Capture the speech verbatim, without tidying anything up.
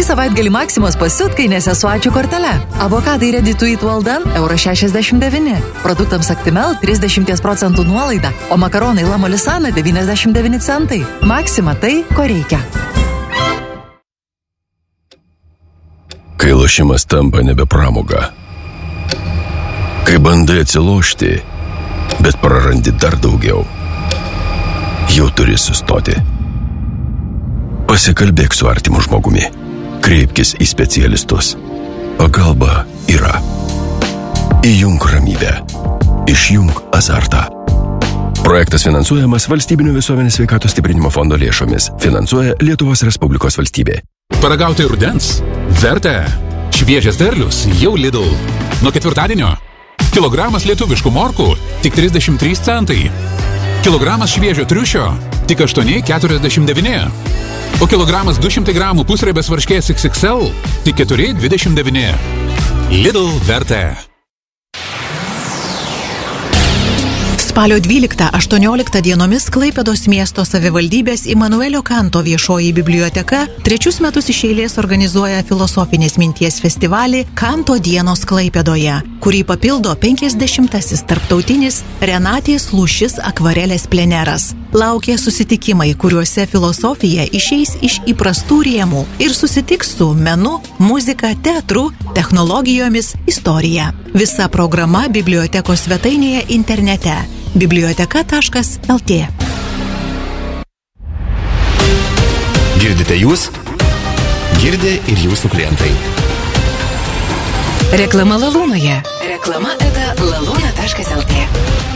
Šį savaitgalį Maksimos pasiutkainėse su ačiū kortele. Avokadai ready to eat well done euro šešiasdešimt devyni. Produktams Actimel trisdešimt procentų nuolaida, o makaronai La Molisana devyniasdešimt devyni centai. Maksima tai, ko reikia. Kai lošimas tampa nebe pramoga. Kai bandai atsilošti, bet prarandi dar daugiau. Jau turi sustoti. Pasikalbėk su artimu žmogumi. Kreipkis į specialistus. Pagalba yra. Įjunk ramybę. Išjunk azartą. Projektas finansuojamas Valstybinio visuomenės sveikatos stiprinimo fondo lėšomis. Finansuoja Lietuvos Respublikos valstybė. Paragauti rudens? Verta. Šviežias derlius jau Lidl. Nuo ketvirtadienio. Kilogramas lietuviškų morkų tik trisdešimt trys centai. Kilogramas šviežio triušio tik aštuoni keturiasdešimt devyni. O kilogramas du šimtai gramų pusriebės varškės iks iks el tik keturi dvidešimt devyni. Lidl verta. Spalio dvyliktą aštuonioliktą dienomis Klaipėdos miesto savivaldybės Imanuelio Kanto viešoji biblioteka trečius metus iš eilės organizuoja filosofinės minties festivalį Kanto dienos Klaipėdoje, kurį papildo penkiasdešimtasis tarptautinis Renatės Lūšis akvarelės pleneras. Laukia susitikimai, kuriuose filosofija išeis iš įprastų rėmų ir susitiks su menu, muzika, teatru, technologijomis, istorija. Visa programa bibliotekos svetainėje internete biblioteka taškas el tė. Girdite jūs? Girdi ir jūsų klientai. Reklama Lalūnoje. Reklama eta lalūna taškas el tė.